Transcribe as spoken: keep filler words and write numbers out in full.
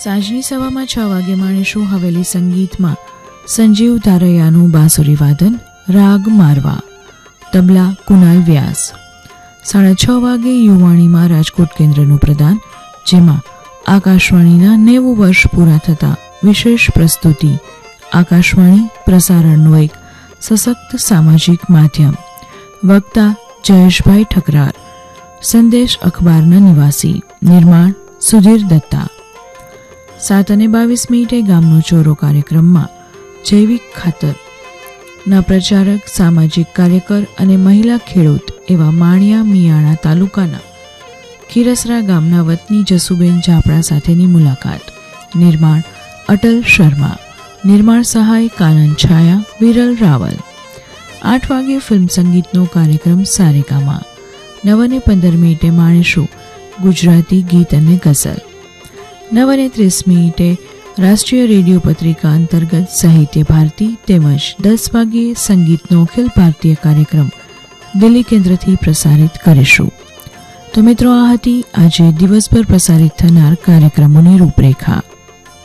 સાંજની સવામાં છ વાગે માણીશું હવેલી સંગીતમાં સંજીવ ધારૈયાનું બાંસુરી વાદન, રાગ મારવા, તબલા કુનાલ વ્યાસ. સાડા છ વાગે યુવાણીમાં રાજકોટ કેન્દ્રનું પ્રદાન, જેમાં આકાશવાણીના નેવું વર્ષ પૂરા થતા વિશેષ પ્રસ્તુતિ. આકાશવાણી પ્રસારણનું એક સશક્ત સામાજિક માધ્યમ. વક્તા જયેશભાઈ ઠકરાર, સંદેશ અખબારના નિવાસી. નિર્માણ સુધીર દત્તા. સાત અને બાવીસ મિનિટે ગામનો ચોરો કાર્યક્રમમાં જૈવિક ખાતર ના પ્રચારક, સામાજિક કાર્યકર અને મહિલા ખેડૂત એવા માણિયા મિયાણા તાલુકાના ખીરસરા ગામના વતની જસુબેન ચાપડા સાથેની મુલાકાત. નિર્માણ અટલ શર્મા. નિર્માણ સહાય કાનન છાયા વિરલ રાવલ. આઠ વાગે ફિલ્મ સંગીતનો કાર્યક્રમ સારેગામાં. નવ અને પંદર મિનિટે માણીશું ગુજરાતી ગીત અને ગઝલ. નવ અને ત્રીસ મિનિટે રાષ્ટ્રીય રેડિયો પત્રિકા અંતર્ગત સાહિત્ય ભારતી તેમજ દસ વાગ્યે સંગીતનો અખિલ ભારતીય કાર્યક્રમ દિલ્હી કેન્દ્રથી પ્રસારિત કરીશું. તો મિત્રો, આ હતી આજે દિવસભર પ્રસારિત થનાર કાર્યક્રમોની રૂપરેખા.